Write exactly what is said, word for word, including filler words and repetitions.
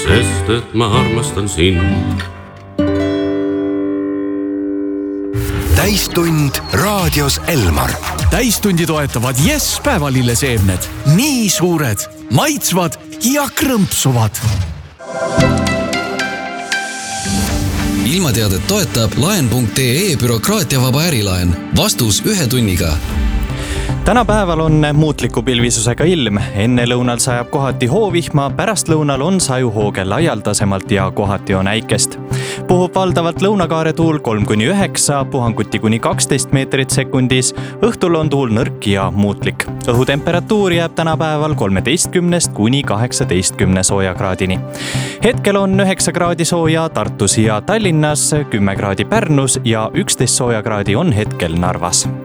sest et ma armastan sind. Täistund raadios Elmar. Täistundi toetavad Yes päevalilleseemned. Nii suured, maitsvad ja krõmpsuvad. Ilmateadet toetab laen punkt ee bürokraatiavaba ärilaen. Vastus ühe tunniga. Tänapäeval on muutliku pilvisusega ilm. Enne lõunal sajab kohati hoovihma, pärast lõunal on sajuhooge laialdasemalt ja kohati on äikest. Puhub valdavalt lõunakaare tuul kolm kuni üheksa, puhanguti kuni kaksteist meetrit sekundis. Õhtul on tuul nõrk ja muutlik. Õhutemperatuur jääb tänapäeval kolmeteistkümnest kuni kaheksateistkümne soojakraadini. Hetkel on üheksa kraadi sooja Tartus ja Tallinnas, kümme kraadi Pärnus ja üksteist soojakraadi on hetkel Narvas.